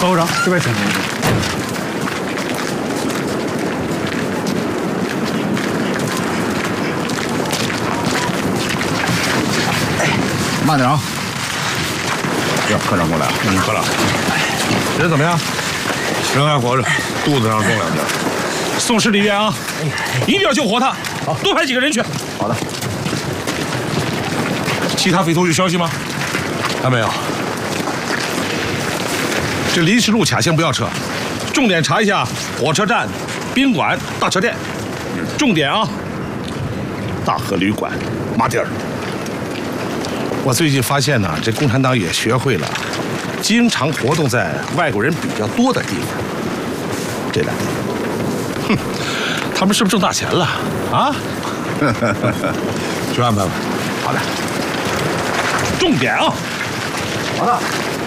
报告长，这边请。 慢点啊！哟，科长过来了。 科长，人怎么样？人还活着，肚子上中2箭。送市里医院啊！一定要救活他。好，多派几个人去。 好的。 其他匪徒有消息吗？还没有。这临时路卡先不要撤，重点查一下火车站、宾馆、大车店。重点啊！大河旅馆、马甸儿。我最近发现呢，这共产党也学会了，经常活动在外国人比较多的地方。这2天，哼，他们是不是挣大钱了啊？去安排吧。好的。重点啊！ 好的。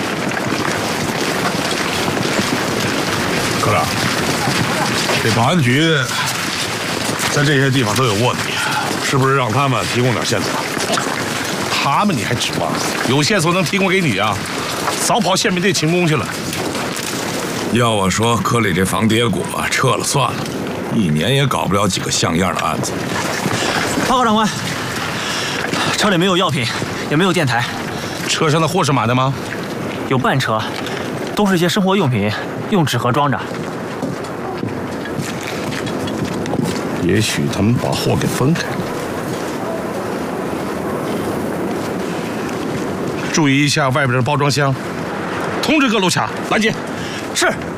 科长，这保安局在这些地方都有卧底，是不是让他们提供点线索？他们你还指望有线索能提供给你啊？早跑宪兵队勤工去了。 要我说，科里这房谍股啊，撤了算了，1年也搞不了几个像样的案子。 报告长官，车里没有药品，也没有电台。 车上的货是满的吗？ 有半车，都是一些生活用品，用纸盒装着。 也许他们把货给分开了。注意一下外边的包装箱，通知各路卡拦截。 是。